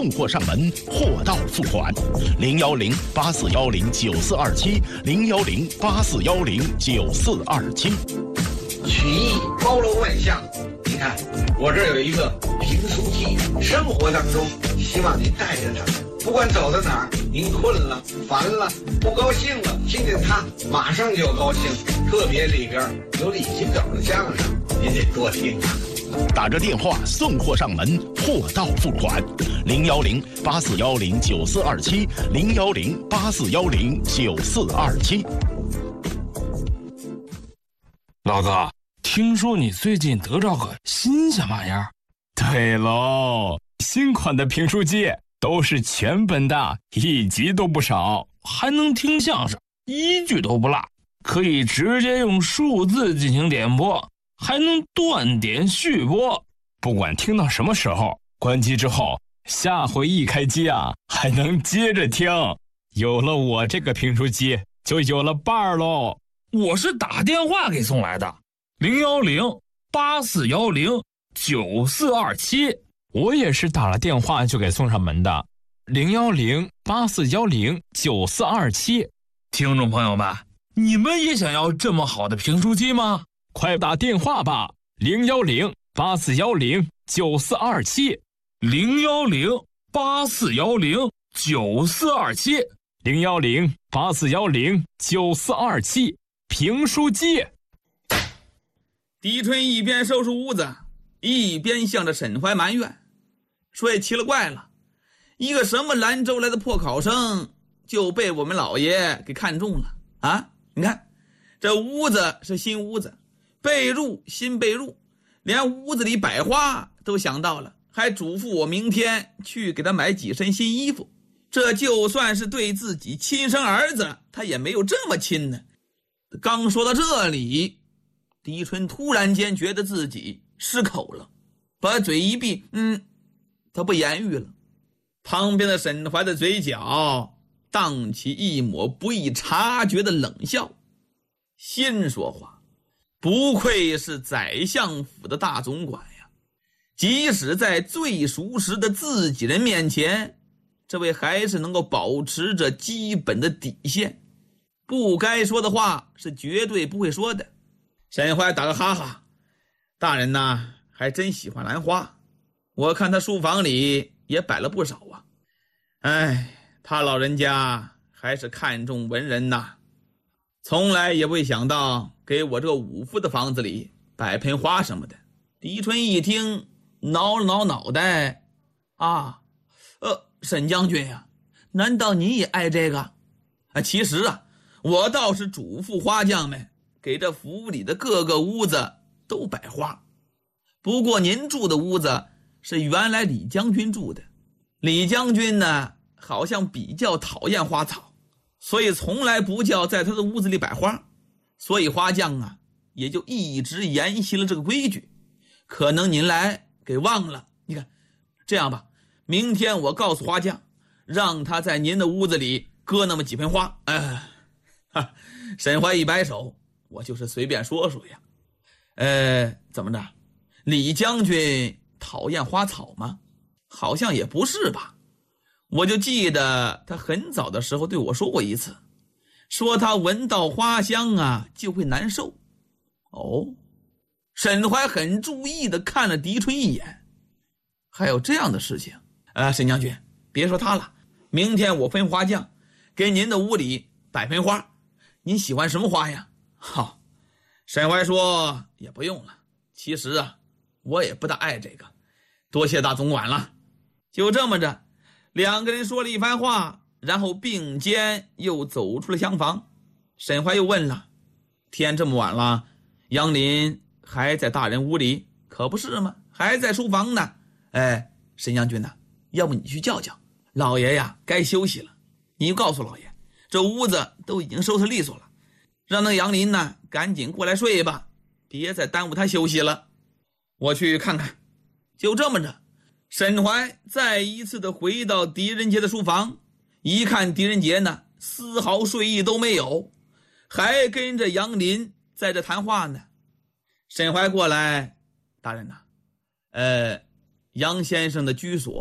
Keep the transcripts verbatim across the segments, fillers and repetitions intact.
送货上门，货到付款。零幺零八四幺零九四二七，零幺零八四幺零九四二七。 曲艺包罗万象，你看我这儿有一个评书机，生活当中希望您带着它，不管走到哪儿，您困了、烦了、不高兴了，听见它马上就高兴。特别里边有李金斗的相声，您得多听啊。 打着电话送货上门，货到付款。零幺零八四幺零九四二七，零幺零八四幺零九四二七。 老哥，听说你最近得着个新鲜玩意儿？ 对喽，新款的评书机都是全本的，一集都不少， 还能听相声，一句都不落，可以直接用数字进行点播，还能断点续播。 不管听到什么时候，关机之后，下回一开机啊，还能接着听。有了我这个评书机，就有了伴儿喽。 我是打电话给送来的，零幺零八四幺零九四二七。 我也是打了电话就给送上门的，零幺零八四幺零九四二七。 听众朋友们，你们也想要这么好的评书机吗？ 快打电话吧，零幺零八四幺零九四二七， 零幺零八四幺零九四二七， 零幺零八四幺零九四二七。评书机。 狄春一边收拾屋子，一边向着沈怀埋怨，说也奇了怪了，一个什么兰州来的破考生就被我们老爷给看中了啊！你看这屋子是新屋子，被褥新被褥，连屋子里摆花都想到了，还嘱咐我明天去给他买几身新衣服。这就算是对自己亲生儿子，他也没有这么亲呢。刚说到这里，狄春突然间觉得自己失口了，把嘴一闭，嗯，他不言语了。旁边的沈怀的嘴角荡起一抹不易察觉的冷笑，心说话，不愧是宰相府的大总管呀，即使在最熟识的自己人面前，这位还是能够保持着基本的底线，不该说的话是绝对不会说的。沈怀打个哈哈，大人呐，还真喜欢兰花，我看他书房里也摆了不少啊。哎，他老人家还是看重文人呐，从来也不会想到给我这个五夫的房子里摆盆花什么的。狄春一听，挠了挠脑袋，啊，呃，沈将军呀、啊，难道你也爱这个？啊，其实啊，我倒是嘱咐花匠们给这府里的各个屋子都摆花。不过您住的屋子是原来李将军住的，李将军呢好像比较讨厌花草，所以从来不叫在他的屋子里摆花，所以花匠啊也就一直沿袭了这个规矩。可能您来给忘了，你看这样吧，明天我告诉花匠，让他在您的屋子里搁那么几盆花。哎，哈，沈怀一摆手，我就是随便说说呀。呃，怎么着？李将军讨厌花草吗？好像也不是吧。我就记得他很早的时候对我说过一次，说他闻到花香啊就会难受。哦，沈怀很注意地看了狄春一眼，还有这样的事情？呃，沈将军，别说他了，明天我分花匠给您的屋里摆盆花，您喜欢什么花呀？好，沈怀说也不用了，其实啊，我也不大爱这个，多谢大总管了。就这么着，两个人说了一番话，然后并肩又走出了厢房。沈怀又问了，天这么晚了，杨林还在大人屋里？可不是吗？还在书房呢。哎，沈将军呢，要不你去叫叫老爷呀，该休息了。你就告诉老爷，这屋子都已经收拾利索了，让那个杨林呢赶紧过来睡吧，别再耽误他休息了。我去看看。就这么着，沈怀再一次的回到狄仁杰的书房，一看狄仁杰呢丝毫睡意都没有，还跟着杨林在这谈话呢。沈怀过来，大人呐、啊，呃，杨先生的居所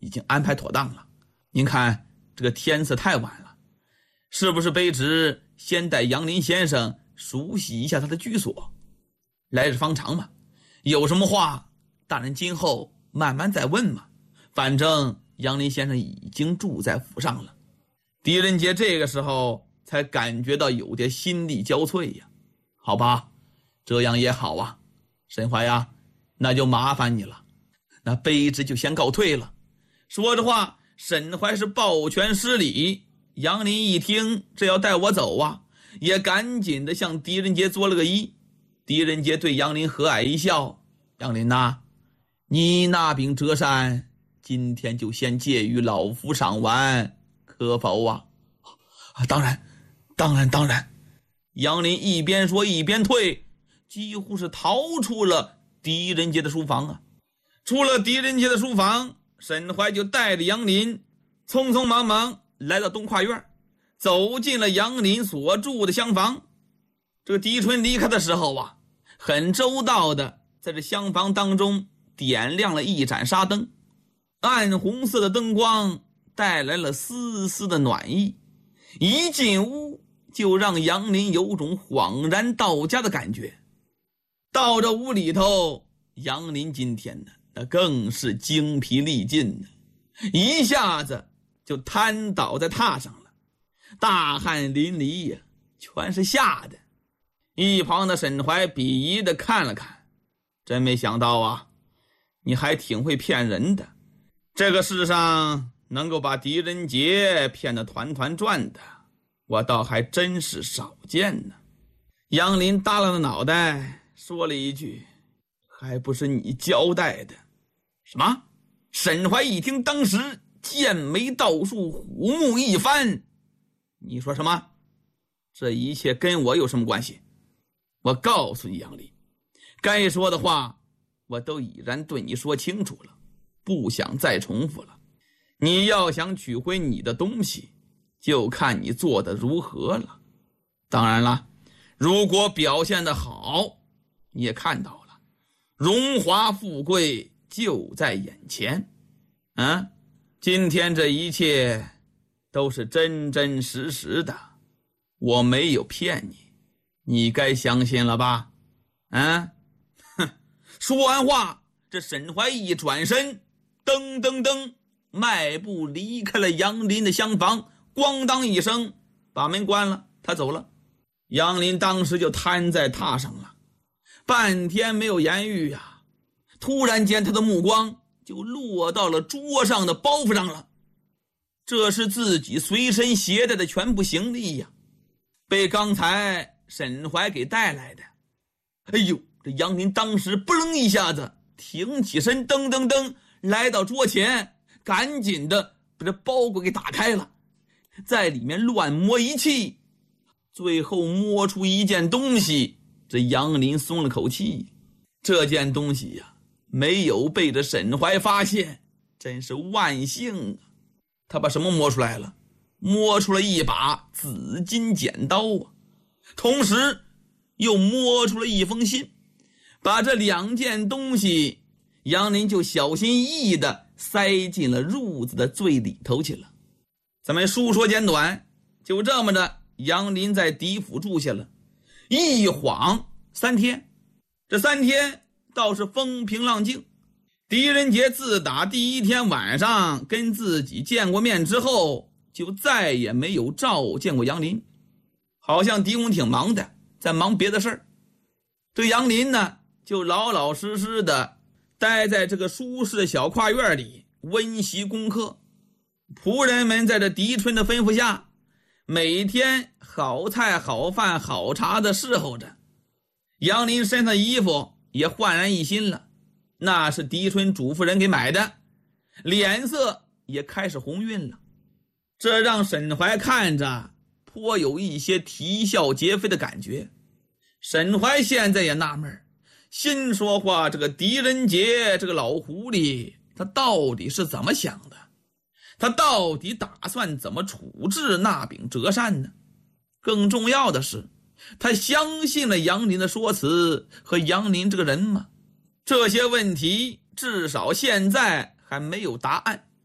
已经安排妥当了。您看这个天色太晚了，是不是卑职先带杨林先生熟悉一下他的居所？来日方长嘛，有什么话大人今后慢慢再问嘛。反正杨林先生已经住在府上了。狄仁杰这个时候才感觉到有点心力交瘁呀。好吧，这样也好啊，沈怀呀，那就麻烦你了。那卑职就先告退了。说着话，沈怀是抱拳施礼。杨林一听这要带我走啊，也赶紧的向狄仁杰作了个揖。狄仁杰对杨林和蔼一笑：杨林呐、啊，你那柄折扇今天就先借与老夫赏玩，可否啊？啊，当然当然当然。杨林一边说一边退，几乎是逃出了狄仁杰的书房啊。出了狄仁杰的书房，沈怀就带着杨林匆匆忙忙来到东跨院，走进了杨林所住的厢房。这个狄春离开的时候啊，很周到的在这厢房当中点亮了一盏纱灯，暗红色的灯光带来了丝丝的暖意，一进屋就让杨林有种恍然到家的感觉。到这屋里头，杨林今天呢，那更是精疲力尽的，一下子就瘫倒在榻上了，大汗淋漓呀，全是吓的。一旁的沈怀鄙夷的看了看，真没想到啊，你还挺会骗人的。这个世上能够把狄仁杰骗得团团转的，我倒还真是少见呢。杨林耷拉着脑袋说了一句：还不是你交代的。什么？沈怀一听，当时剑眉倒竖，虎目一翻。你说什么？这一切跟我有什么关系？我告诉你杨林，该说的话我都已然对你说清楚了，不想再重复了。你要想取回你的东西，就看你做的如何了。当然了，如果表现得好，你也看到了，荣华富贵就在眼前。啊，今天这一切都是真真实实的，我没有骗你，你该相信了吧？啊，哼！说完话，这沈怀一转身，噔噔噔，迈步离开了杨林的厢房，咣当一声把门关了，他走了。杨林当时就瘫在榻上了，半天没有言语呀。突然间他的目光就落到了桌上的包袱上了，这是自己随身携带的全部行李呀，被刚才沈怀给带来的。哎呦，这杨林当时不楞一下子挺起身，噔噔噔来到桌前，赶紧的把这包裹给打开了，在里面乱摸一气，最后摸出一件东西。这杨林松了口气，这件东西呀、啊，没有被这沈怀发现，真是万幸啊。他把什么摸出来了？摸出了一把紫金剪刀啊，同时又摸出了一封信。把这两件东西，杨林就小心翼翼地塞进了褥子的最里头去了。咱们书说简短，就这么着，杨林在狄府住下了一晃三天。这三天倒是风平浪静。狄仁杰自打第一天晚上跟自己见过面之后，就再也没有召见过杨林，好像狄公挺忙的，在忙别的事儿。这杨林呢，就老老实实的待在这个舒适的小跨院里温习功课。仆人们在这狄春的吩咐下，每天好菜好饭好茶的伺候着。杨林身上的衣服也焕然一新了，那是狄春嘱咐人给买的，脸色也开始红晕了。这让沈怀看着颇有一些啼笑皆非的感觉。沈怀现在也纳闷，心说话，这个狄仁杰这个老狐狸，他到底是怎么想的？他到底打算怎么处置那柄折扇呢？更重要的是，他相信了杨林的说辞和杨林这个人吗？这些问题至少现在还没有答案。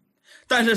但是